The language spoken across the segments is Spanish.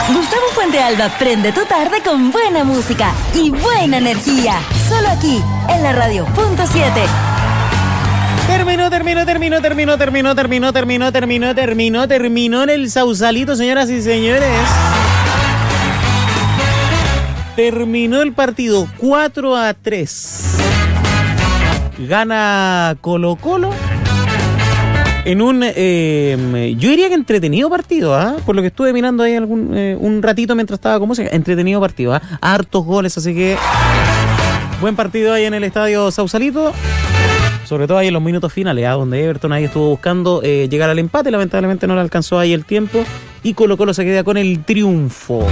Gustavo Fuente Alba prende tu tarde con buena música y buena energía. Solo aquí, en la Radio Punto 7. Terminó en el Sausalito, señoras y señores. Terminó el partido 4-3. Gana Colo-Colo en un, yo diría que entretenido partido, por lo que estuve mirando ahí un ratito mientras estaba con música. Entretenido partido, hartos goles, así que buen partido ahí en el estadio Sausalito. Sobre todo ahí en los minutos finales, donde Everton ahí estuvo buscando llegar al empate. Lamentablemente no le alcanzó ahí el tiempo. Y Colo-Colo se queda con el triunfo.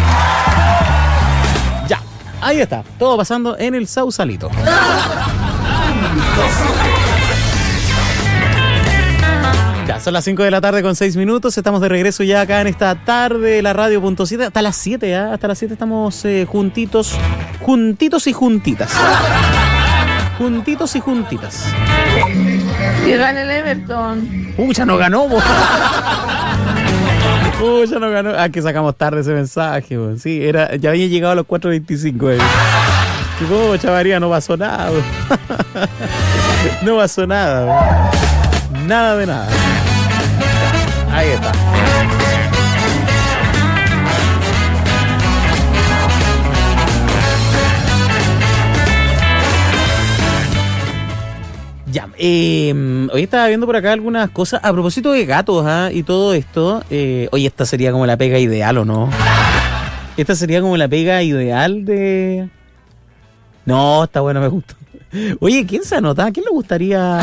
Ya, ahí está. Todo pasando en el Sausalito. Ya, son las 5 de la tarde con 6 minutos. Estamos de regreso ya acá en esta tarde de la Radio Punto 7. Hasta las 7, hasta las 7 estamos juntitos y juntitas. Juntitos y juntitas. Que gane el Everton. Ya no ganó, ya no ganó. Que sacamos tarde ese mensaje, bo. Sí, ya había llegado a los 4:25. Chavaría, no pasó nada, bo. No pasó nada, bo. Nada de nada. Ahí está. Ya, hoy estaba viendo por acá algunas cosas a propósito de gatos y todo esto. Oye, esta sería como la pega ideal, ¿o no? Esta sería como la pega ideal de... No, está bueno, me gusta. Oye, ¿quién se anota? ¿A quién le gustaría...?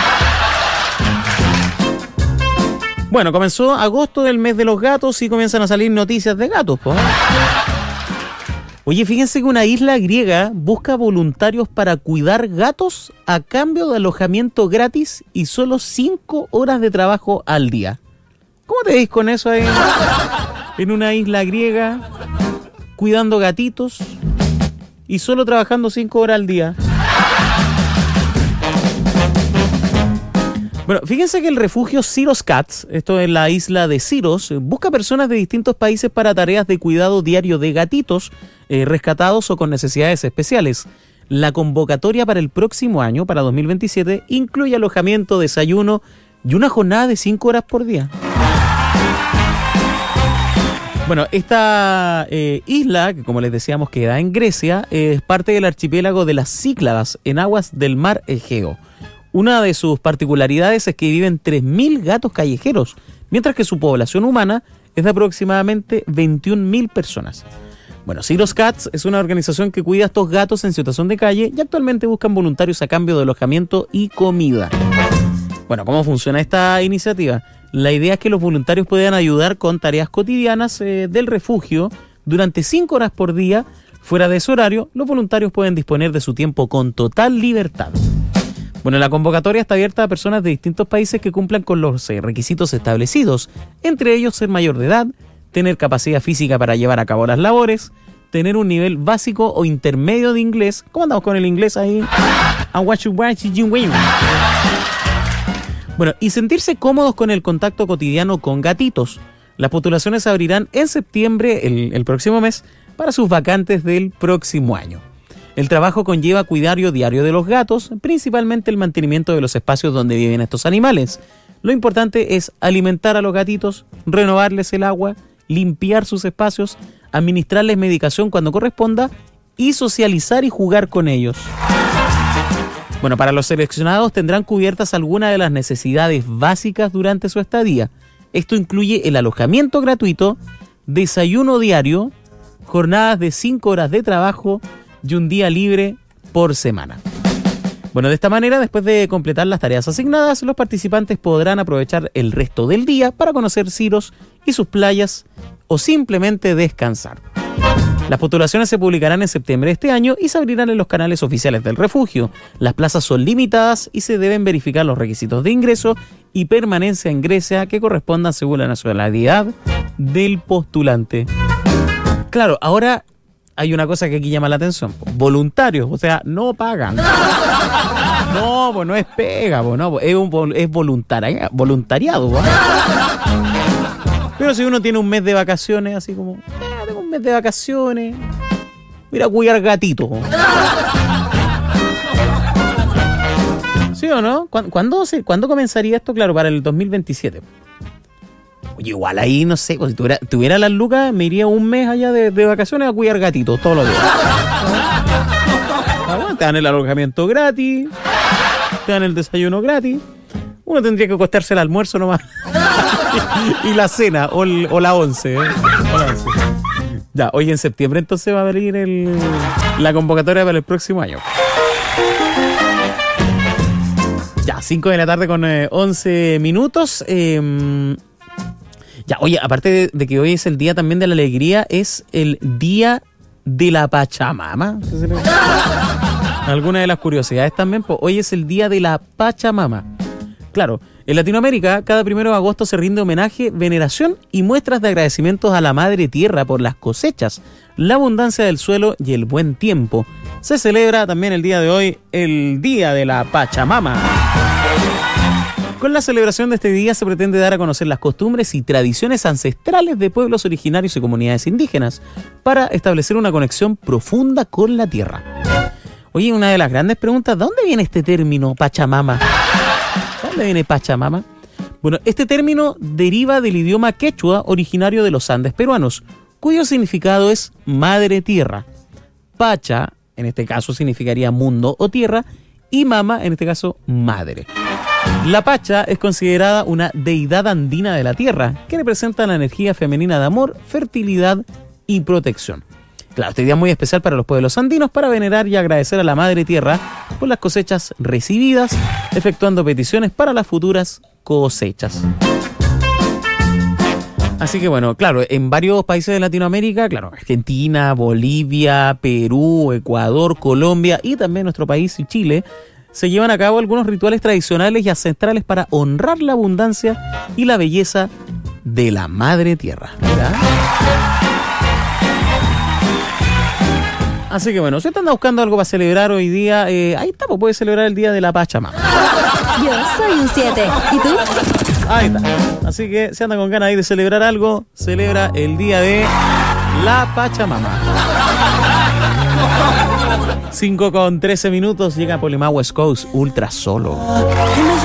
Bueno, comenzó agosto del mes de los gatos y comienzan a salir noticias de gatos, pues. Oye, fíjense que una isla griega busca voluntarios para cuidar gatos a cambio de alojamiento gratis y solo 5 horas de trabajo al día. ¿Cómo te veis con eso ahí? En una isla griega, cuidando gatitos y solo trabajando 5 horas al día. Bueno, fíjense que el refugio Syros Cats, esto es la isla de Syros, busca personas de distintos países para tareas de cuidado diario de gatitos rescatados o con necesidades especiales. La convocatoria para el próximo año, para 2027, incluye alojamiento, desayuno y una jornada de 5 horas por día. Bueno, esta isla, que como les decíamos queda en Grecia, es parte del archipiélago de las Cícladas, en aguas del mar Egeo. Una de sus particularidades es que viven 3.000 gatos callejeros, mientras que su población humana es de aproximadamente 21.000 personas. Bueno, Syros Cats es una organización que cuida a estos gatos en situación de calle y actualmente buscan voluntarios a cambio de alojamiento y comida. Bueno, ¿cómo funciona esta iniciativa? La idea es que los voluntarios puedan ayudar con tareas cotidianas del refugio durante 5 horas por día. Fuera de ese horario, los voluntarios pueden disponer de su tiempo con total libertad. Bueno, la convocatoria está abierta a personas de distintos países que cumplan con los requisitos establecidos, entre ellos ser mayor de edad, tener capacidad física para llevar a cabo las labores, tener un nivel básico o intermedio de inglés. ¿Cómo andamos con el inglés ahí? Bueno, y sentirse cómodos con el contacto cotidiano con gatitos. Las postulaciones se abrirán en septiembre, el próximo mes, para sus vacantes del próximo año. El trabajo conlleva cuidado diario de los gatos, principalmente el mantenimiento de los espacios donde viven estos animales. Lo importante es alimentar a los gatitos, renovarles el agua, limpiar sus espacios, administrarles medicación cuando corresponda y socializar y jugar con ellos. Bueno, para los seleccionados tendrán cubiertas algunas de las necesidades básicas durante su estadía. Esto incluye el alojamiento gratuito, desayuno diario, jornadas de 5 horas de trabajo y un día libre por semana. Bueno, de esta manera, después de completar las tareas asignadas, los participantes podrán aprovechar el resto del día para conocer Syros y sus playas o simplemente descansar. Las postulaciones se publicarán en septiembre de este año y se abrirán en los canales oficiales del refugio. Las plazas son limitadas y se deben verificar los requisitos de ingreso y permanencia en Grecia que correspondan según la nacionalidad del postulante. Claro, ahora hay una cosa que aquí llama la atención. Voluntarios, o sea, no pagan. No, pues no es pega, pues no, es voluntariado. Pues. Pero si uno tiene un mes de vacaciones, así como, mes de vacaciones. Mira, cuidar gatito. ¿Sí o no? ¿Cuándo comenzaría esto? Claro, para el 2027. Oye, igual ahí, no sé, pues, si tuviera las lucas, me iría un mes allá de vacaciones a cuidar gatitos todos los días. Te dan el alojamiento gratis, te dan el desayuno gratis. Uno tendría que costarse el almuerzo nomás. y la cena, o la 11. Ya, hoy en septiembre entonces va a venir la convocatoria para el próximo año. Ya, 5 de la tarde con 11 minutos. Ya, oye, aparte de que hoy es el día también de la alegría, es el día de la Pachamama. Alguna de las curiosidades también, pues hoy es el día de la Pachamama. Claro, en Latinoamérica, cada 1 de agosto se rinde homenaje, veneración y muestras de agradecimientos a la Madre Tierra por las cosechas, la abundancia del suelo y el buen tiempo. Se celebra también el día de hoy, el Día de la Pachamama. Con la celebración de este día se pretende dar a conocer las costumbres y tradiciones ancestrales de pueblos originarios y comunidades indígenas para establecer una conexión profunda con la tierra. Oye, una de las grandes preguntas, ¿de dónde viene este término Pachamama? ¿De dónde viene Pachamama? Bueno, este término deriva del idioma quechua originario de los Andes peruanos, cuyo significado es Madre Tierra. Pacha, en este caso, significaría mundo o tierra, y mama, en este caso, madre. La Pacha es considerada una deidad andina de la tierra, que representa la energía femenina de amor, fertilidad y protección. Claro, este día es muy especial para los pueblos andinos para venerar y agradecer a la Madre Tierra por las cosechas recibidas, efectuando peticiones para las futuras cosechas. Así que bueno, claro, en varios países de Latinoamérica, claro, Argentina, Bolivia, Perú, Ecuador, Colombia y también nuestro país, Chile, se llevan a cabo algunos rituales tradicionales y ancestrales para honrar la abundancia y la belleza de la Madre Tierra. ¿Verdad? Así que bueno, si usted anda buscando algo para celebrar hoy día, ahí está, pues puede celebrar el Día de la Pachamama. Yo soy un 7. ¿Y tú? Ahí está. Así que si anda con ganas ahí de celebrar algo, celebra el Día de la Pachamama. 5 con 13 minutos, llega Polima West Coast Ultra Solo.